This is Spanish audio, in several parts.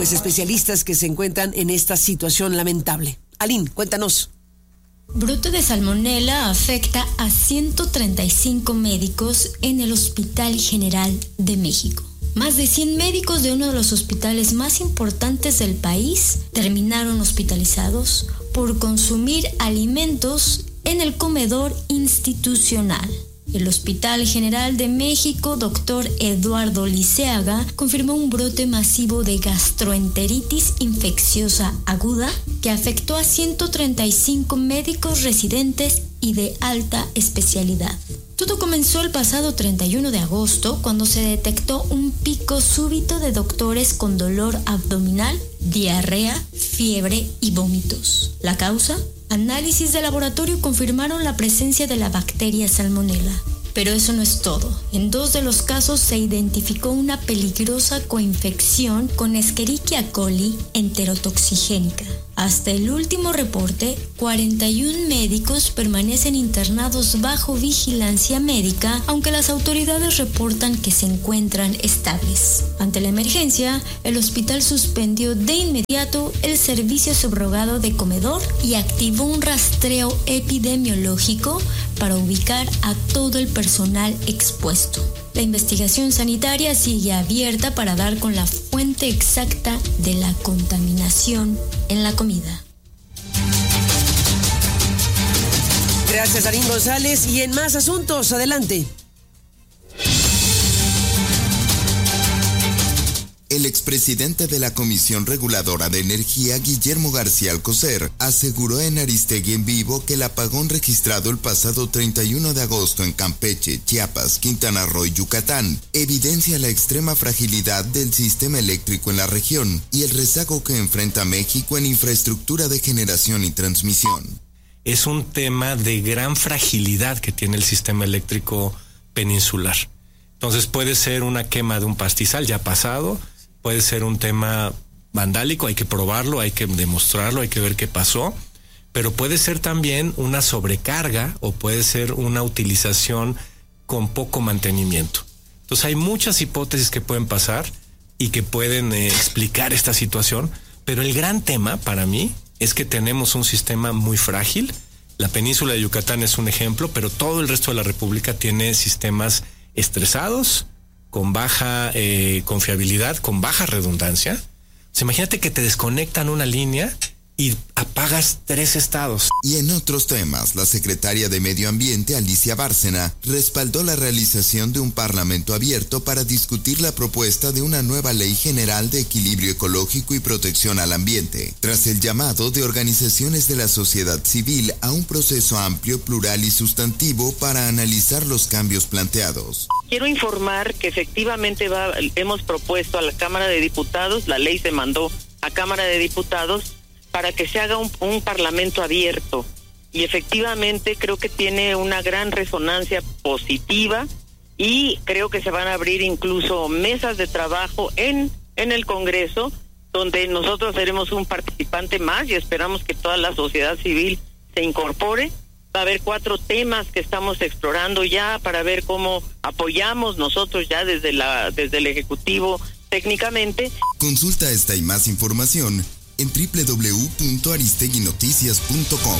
pues especialistas que se encuentran en esta situación lamentable. Aline, cuéntanos. Brote de salmonela afecta a 135 médicos en el Hospital General de México. Más de 100 médicos de uno de los hospitales más importantes del país terminaron hospitalizados por consumir alimentos en el comedor institucional. El Hospital General de México, Dr. Eduardo Liceaga, confirmó un brote masivo de gastroenteritis infecciosa aguda que afectó a 135 médicos residentes y de alta especialidad. Todo comenzó el pasado 31 de agosto cuando se detectó un pico súbito de doctores con dolor abdominal, diarrea, fiebre y vómitos. ¿La causa? Análisis de laboratorio confirmaron la presencia de la bacteria Salmonella. Pero eso no es todo. En 2 de los casos se identificó una peligrosa coinfección con Escherichia coli enterotoxigénica. Hasta el último reporte, 41 médicos permanecen internados bajo vigilancia médica, aunque las autoridades reportan que se encuentran estables. Ante la emergencia, el hospital suspendió de inmediato el servicio subrogado de comedor y activó un rastreo epidemiológico para ubicar a todo el personal expuesto. La investigación sanitaria sigue abierta para dar con la fuente exacta de la contaminación en la comida. Gracias, Aline González. Y en más asuntos, adelante. El expresidente de la Comisión Reguladora de Energía, Guillermo García Alcocer, aseguró en Aristegui en Vivo que el apagón registrado el pasado 31 de agosto en Campeche, Chiapas, Quintana Roo y Yucatán evidencia la extrema fragilidad del sistema eléctrico en la región y el rezago que enfrenta México en infraestructura de generación y transmisión. Es un tema de gran fragilidad que tiene el sistema eléctrico peninsular. Entonces puede ser una quema de un pastizal ya pasado, puede ser un tema vandálico, hay que probarlo, hay que demostrarlo, hay que ver qué pasó, pero puede ser también una sobrecarga o puede ser una utilización con poco mantenimiento. Entonces hay muchas hipótesis que pueden pasar y que pueden explicar esta situación, pero el gran tema para mí es que tenemos un sistema muy frágil. La península de Yucatán es un ejemplo, pero todo el resto de la República tiene sistemas estresados, con baja confiabilidad, con baja redundancia. O sea, imagínate que te desconectan una línea y apagas 3 estados. Y en otros temas, la secretaria de Medio Ambiente, Alicia Bárcena, respaldó la realización de un parlamento abierto para discutir la propuesta de una nueva ley general de equilibrio ecológico y protección al ambiente, tras el llamado de organizaciones de la sociedad civil a un proceso amplio, plural y sustantivo para analizar los cambios planteados. Quiero informar que efectivamente hemos propuesto a la Cámara de Diputados, la ley se mandó a Cámara de Diputados, para que se haga un parlamento abierto. Y efectivamente creo que tiene una gran resonancia positiva y creo que se van a abrir incluso mesas de trabajo en el Congreso, donde nosotros seremos un participante más y esperamos que toda la sociedad civil se incorpore. Va a haber 4 temas que estamos explorando ya para ver cómo apoyamos nosotros ya desde el Ejecutivo técnicamente. Consulta esta y más información en www.aristeguinoticias.com.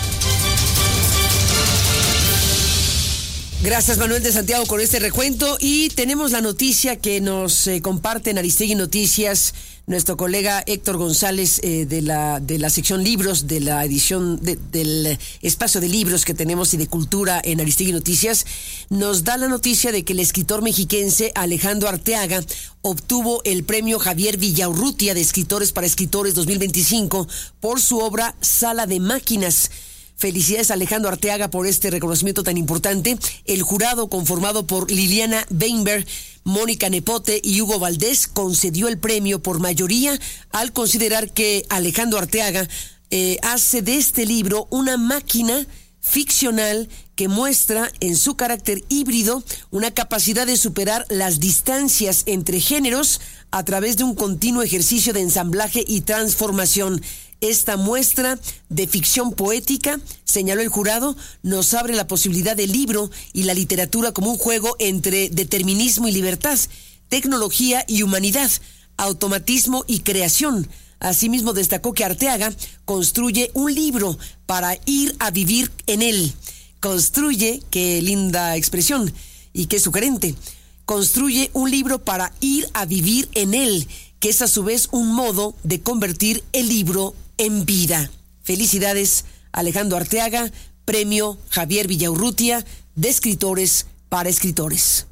Gracias, Manuel de Santiago, con este recuento. Y tenemos la noticia que nos comparte en Aristegui Noticias nuestro colega Héctor González de la sección libros de la edición del espacio de libros que tenemos y de cultura en Aristegui Noticias. Nos da la noticia de que el escritor mexiquense Alejandro Arteaga obtuvo el premio Javier Villaurrutia de Escritores para Escritores 2025 por su obra Sala de Máquinas. Felicidades a Alejandro Arteaga por este reconocimiento tan importante. El jurado, conformado por Liliana Weinberg, Mónica Nepote y Hugo Valdés, concedió el premio por mayoría al considerar que Alejandro Arteaga hace de este libro una máquina ficcional que muestra en su carácter híbrido una capacidad de superar las distancias entre géneros a través de un continuo ejercicio de ensamblaje y transformación. Esta muestra de ficción poética, señaló el jurado, nos abre la posibilidad del libro y la literatura como un juego entre determinismo y libertad, tecnología y humanidad, automatismo y creación. Asimismo, destacó que Arteaga construye un libro para ir a vivir en él. Construye, qué linda expresión y qué sugerente. Construye un libro para ir a vivir en él, que es a su vez un modo de convertir el libro en vida. Felicidades, Alejandro Arteaga, Premio Javier Villaurrutia de Escritores para Escritores.